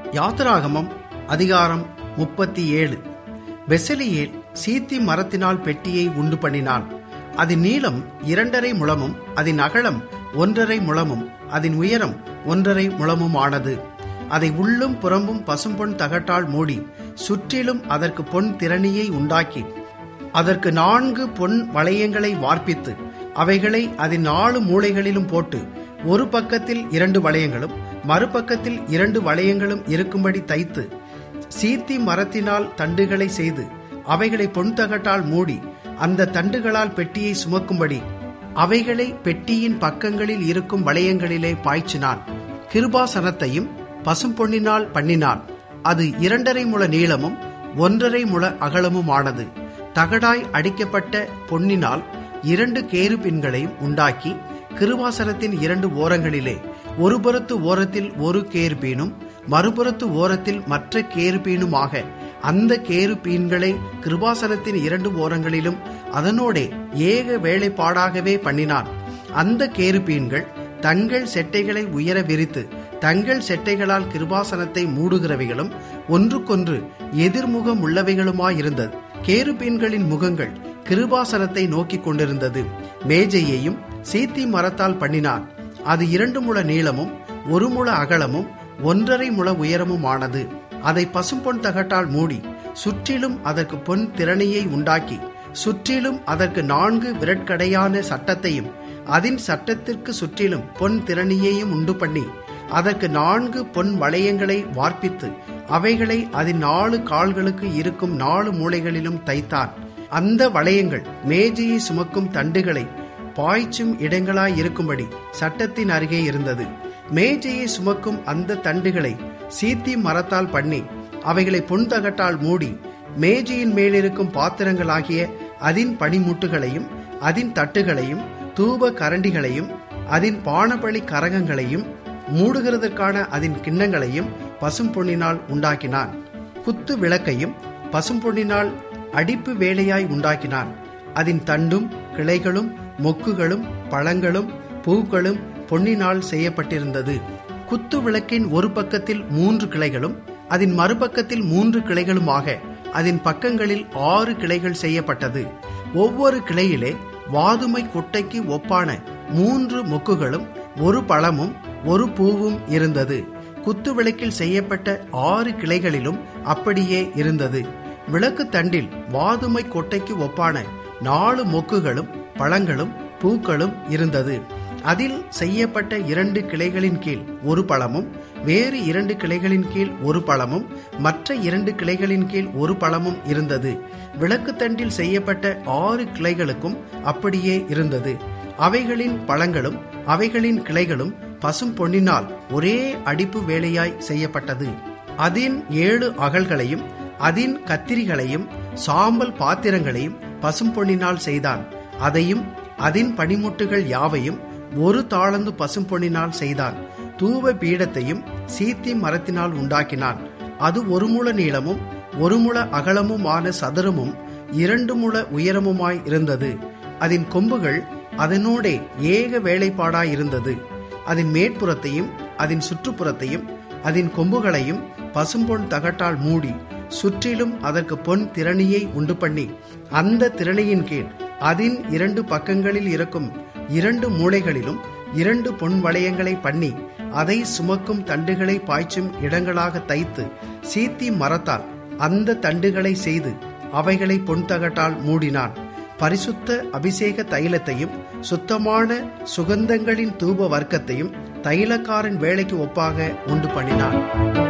யாத்திராகமம் அதிகாரம் 37. பெசலியேல் சீத்தி மரத்தினால் பெட்டியை உண்டு பண்ணினான். அதன் நீளம் 2.5 முழமும் அதன் அகலம் 1.5 முழமும் அதன் உயரம் 1.5 முழமும் ஆனது. அதை உள்ளும் புறம்பும் பசும்பொன் தகட்டால் மூடி சுற்றிலும் அதற்கு பொன் திரணியை உண்டாக்கி அதற்கு 4 பொன் வளையங்களை வார்ப்பித்து அவைகளை அதன் 4 மூலைகளிலும் போட்டு ஒரு பக்கத்தில் 2 வளையங்களும் மறுபக்கத்தில் 2 வளையங்களும் இருக்கும்படி தைத்து சீத்தி மரத்தினால் தண்டுகளை செய்து அவைகளை பொன் தகட்டால் மூடி அந்த தண்டுகளால் பெட்டியை சுமக்கும்படி அவைகளை பெட்டியின் பக்கங்களில் இருக்கும் வளையங்களிலே பாய்ச்சினான். கிருபாசனத்தையும் பசும்பொன்னினால் பண்ணினான். அது 2.5 முழ நீளமும் 1.5 முழ அகலமும் ஆனது. தகடாய் அடிக்கப்பட்ட பொன்னினால் 2 கேருபீன்களையும் உண்டாக்கி கிருபாசனத்தின் 2 ஓரங்களிலே ஒரு புறத்து ஓரத்தில் ஒரு கேருபீனும் மறுபுறத்து ஓரத்தில் மற்ற கேருபீனுமாக அந்த கேருபீன்களை கிருபாசனத்தின் 2 ஓரங்களிலும் அதனோடே ஏக வேலைப்பாடாகவே பண்ணினான். அந்த கேருபீன்கள் தங்கள் செட்டைகளை உயர விரித்து தங்கள் செட்டைகளால் கிருபாசனத்தை மூடுகிறவைகளும் ஒன்றுக்கொன்று எதிர்முகம் உள்ளவைகளுமாயிருந்தது. கேருபீன்களின் முகங்கள் கிருபாசனத்தை நோக்கி கொண்டிருந்தது. மேஜையையும் சீத்தி மரத்தால் பண்ணினான். அது 2 முழ நீளமும் 1 முழ அகலமும் 1.5 முழ உயரமும் ஆனது. அதை பசும்பொன் தகட்டால் மூடி சுற்றிலும் அதற்கு பொன் திரணியை உண்டாக்கி சுற்றிலும் அதற்கு 4 விரட்கடையான சட்டத்தையும் அதன் சட்டத்திற்கு சுற்றிலும் பொன் திரணியையும் உண்டு பண்ணி அதற்கு 4 பொன் வளையங்களை வார்ப்பித்து அவைகளை அதன் 4 கால்களுக்கு இருக்கும் 4 மூலைகளிலும் தைத்தான். அந்த வளையங்கள் மேஜையை சுமக்கும் தண்டுகளை பாய்ச்சும் இடங்களாய் இருக்கும்படி சட்டத்தின் அருகே இருந்தது. மேஜையை சுமக்கும் அந்த தண்டுகளை சீத்தி மரத்தால் பண்ணி அவைகளை பொன் தகட்டால் மூடி மேஜையின் மேலிருக்கும் பாத்திரங்களாகிய அதன் பனிமுட்டுகளையும் அதன் தட்டுகளையும் தூப கரண்டிகளையும் அதன் பானபலி கரகங்களையும் மூடுகிறதற்கான அதன் கிண்ணங்களையும் பசும்பொன்னினால் உண்டாக்கினான். குத்து விளக்கையும் பசும்பொன்னினால் அடிப்பு வேலையாய் உண்டாக்கினான். அதன் தண்டும் கிளைகளும் மொக்குகளும் பழங்களும் பூக்களும் பொன்னினால் செய்யப்பட்டிருந்தது. குத்து விளக்கின் ஒரு பக்கத்தில் 3 கிளைகளும் அதன் மறுபக்கத்தில் 3 கிளைகளுமாக அதன் பக்கங்களில் 6 கிளைகள் செய்யப்பட்டது. ஒவ்வொரு கிளையிலே வாதுமை கொட்டைக்கு ஒப்பான 3 மொக்குகளும் 1 பழமும் 1 பூவும் இருந்தது. குத்து விளக்கில் செய்யப்பட்ட 6 கிளைகளிலும் அப்படியே இருந்தது. விளக்கு தண்டில் வாதுமை கொட்டைக்கு ஒப்பான 4 மொக்குகளும் பழங்களும் பூக்களும் இருந்தது. அதில் செய்யப்பட்ட 2 கிளைகளின் கீழ் 1 பழமும் வேறு 2 கிளைகளின் கீழ் 1 பழமும் மற்ற 2 கிளைகளின் கீழ் 1 பழமும் இருந்தது. விளக்கு தண்டில் செய்யப்பட்ட 6 கிளைகளுக்கும் அப்படியே இருந்தது. அவைகளின் பழங்களும் அவைகளின் கிளைகளும் பசும் பொன்னினால் ஒரே அடிப்பு வேலையாய் செய்யப்பட்டது. அதின் 7 அகல்களையும் அதின் கத்திரிகளையும் சாம்பல் பாத்திரங்களையும் பசும் பொன்னினால் செய்தான். அதையும் அதின் பனிமுட்டுகள் யாவையும் 1 தாளந்து பசும் பொன்னினால் செய்தான். தூப பீடத்தையும் சீத்தி மரத்தினால் உண்டாக்கினான். அது 1 முழ நீளமும் 1 முழ அகலமுமான சதுரமும் 2 முழ உயரமுமாய் இருந்தது. அதன் கொம்புகள் அதனோடே ஏக வேலைப்பாடாயிருந்தது. அதன் மேற்புறத்தையும் அதன் சுற்றுப்புறத்தையும் அதன் கொம்புகளையும் பசும்பொன் தகட்டால் மூடி சுற்றிலும் அதற்கு பொன் திரணியை உண்டு பண்ணி அந்த திரணியின் கீழ் அதன் 2 பக்கங்களில் இருக்கும் 2 மூலைகளிலும் 2 பொன் வளையங்களை பண்ணி அதை சுமக்கும் தண்டுகளை பாய்ச்சும் இடங்களாக தைத்து சீத்தி மரத்தால் அந்த தண்டுகளை செய்து அவைகளை பொன் தகட்டால் மூடினான். பரிசுத்த அபிஷேக தைலத்தையும் சுத்தமான சுகந்தங்களின் தூப வர்க்கத்தையும் தைலக்காரன் வேலைக்கு ஒப்பாக உண்டு பண்ணினான்.